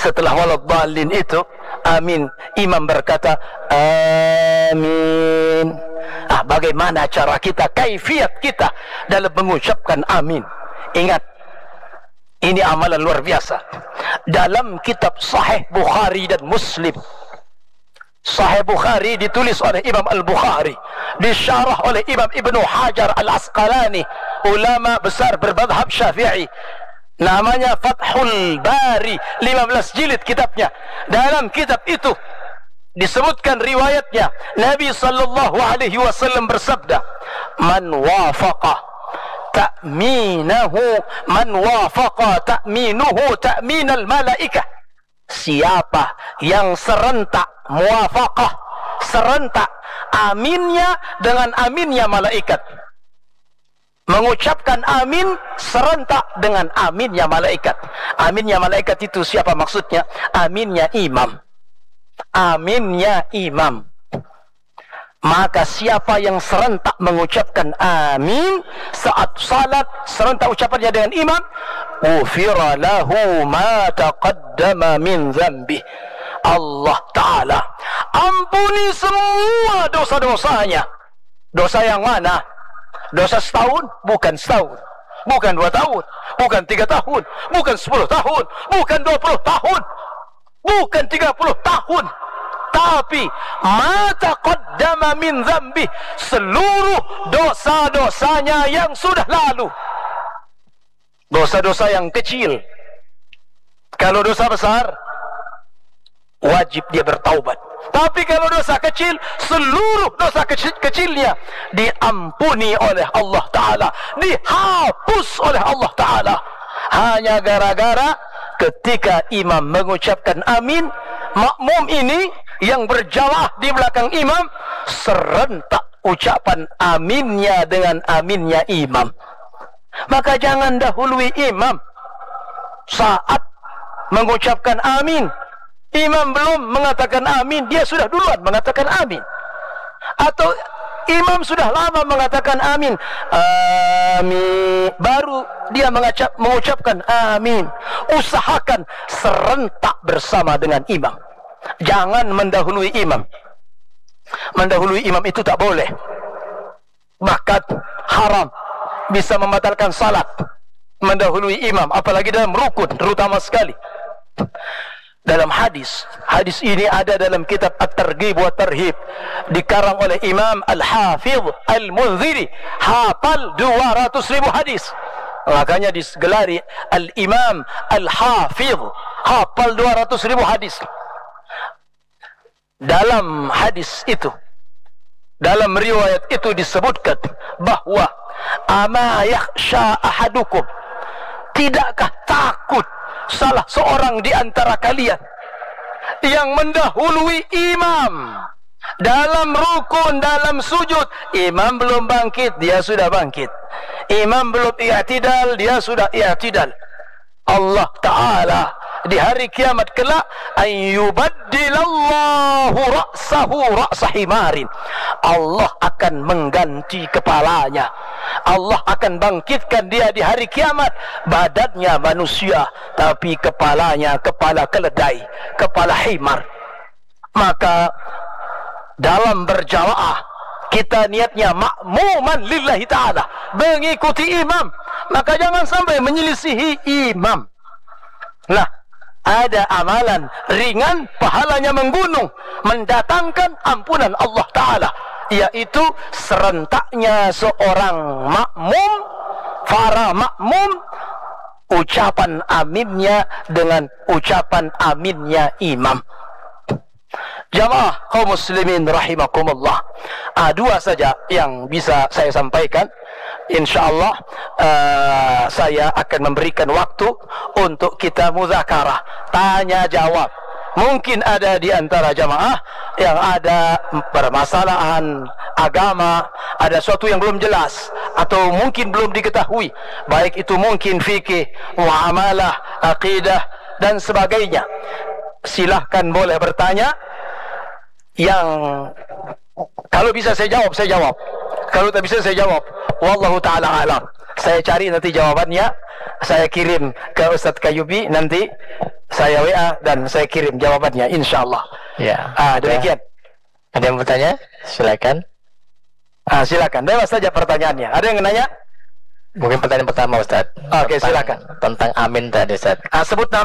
Setelah waladhdallin itu, amin, imam berkata amin. Bagaimana cara kita, kaifiat kita dalam mengucapkan amin? Ingat, ini amalan luar biasa. Dalam kitab Sahih Bukhari dan Muslim, Sahih Bukhari ditulis oleh Imam Al-Bukhari, disyarah oleh Imam Ibnu Hajar Al-Asqalani, ulama besar bermadhab Syafi'i. Namanya Fathul Bari, 15 jilid kitabnya. Dalam kitab itu disebutkan riwayatnya, Nabi sallallahu alaihi wasallam bersabda, "Man wafaqa ta'minahu, man wafaqa ta'minuhu ta'minal malaikah." Siapa yang serentak muwafaqah, serentak aminnya dengan aminnya malaikat, mengucapkan amin serentak dengan aminnya malaikat. Aminnya malaikat itu siapa maksudnya? Aminnya imam. Aminnya imam. Maka siapa yang serentak mengucapkan amin saat salat, serentak ucapannya dengan imam, ghufira lahu ma taqaddama min dzambi. Allah Ta'ala ampuni semua dosa-dosanya. Dosa yang mana? Dosa setahun? Bukan setahun. Bukan 2 tahun. Bukan 3 tahun. Bukan 10 tahun. Bukan 20 tahun. Bukan 30 tahun. Tapi ma taqaddama min dzambi, seluruh dosa-dosanya yang sudah lalu. Dosa-dosa yang kecil. Kalau dosa besar, wajib dia bertaubat. Tapi kalau dosa kecil, seluruh dosa kecilnya diampuni oleh Allah Ta'ala, dihapus oleh Allah Ta'ala. Hanya gara-gara ketika imam mengucapkan amin, makmum ini yang berjamaah di belakang imam serentak ucapan aminnya dengan aminnya imam. Maka jangan dahului imam saat mengucapkan amin. Imam belum mengatakan amin, dia sudah duluan mengatakan amin. Atau imam sudah lama mengatakan amin, amin, baru dia mengucapkan amin. Usahakan serentak bersama dengan imam. Jangan mendahului imam. Mendahului imam itu tak boleh. Bahkan haram, bisa membatalkan salat. Mendahului imam, apalagi dalam rukun, terutama sekali. Dalam hadis ini ada dalam kitab At-Targhib wa Tarhib, dikarang oleh Imam Al-Hafidh Al-Munziri, hafal 200.000 hadis. Makanya digelari Al-Imam Al-Hafidh, hafal 200.000 hadis. Dalam hadis itu, dalam riwayat itu disebutkan bahwa ama yakhsha ahadukum, tidakkah takut salah seorang di antara kalian yang mendahului imam dalam rukun, dalam sujud. Imam belum bangkit, dia sudah bangkit. Imam belum i'tidal, dia sudah i'tidal. Allah Ta'ala di hari kiamat kelak, ayyubaddilallahu ra'sahu ra'sa himarin, Allah akan mengganti kepalanya. Allah akan bangkitkan dia di hari kiamat, badannya manusia tapi kepalanya kepala keledai, kepala himar. Maka dalam berjamaah kita niatnya makmuman lillahi ta'ala, mengikuti imam. Maka jangan sampai menyelisihi imam. Nah, ada amalan ringan, pahalanya menggunung, mendatangkan ampunan Allah Ta'ala, yaitu serentaknya seorang makmum, para makmum, ucapan aminnya dengan ucapan aminnya imam. Jamaah kaum muslimin rahimakumullah, dua saja yang bisa saya sampaikan. InsyaAllah saya akan memberikan waktu untuk kita muzakarah, tanya jawab. Mungkin ada di antara jamaah yang ada permasalahan agama, ada sesuatu yang belum jelas atau mungkin belum diketahui, baik itu mungkin fikih, muamalah, akidah dan sebagainya. Silahkan boleh bertanya. Yang kalau bisa saya jawab, saya jawab. Kalau tak bisa saya jawab. Wallahu ta'ala alam. Saya cari nanti jawabannya, saya kirim ke Ustaz Qayyubi nanti saya WA dan saya kirim jawabannya insyaallah. Ya. Demikian. Ada yang bertanya? Silakan. Silakan. Bebas saja pertanyaannya. Ada yang nanya? Mungkin pertanyaan pertama Ustaz. Oke, silakan. Tentang amin tadi Ustaz. Sebut nama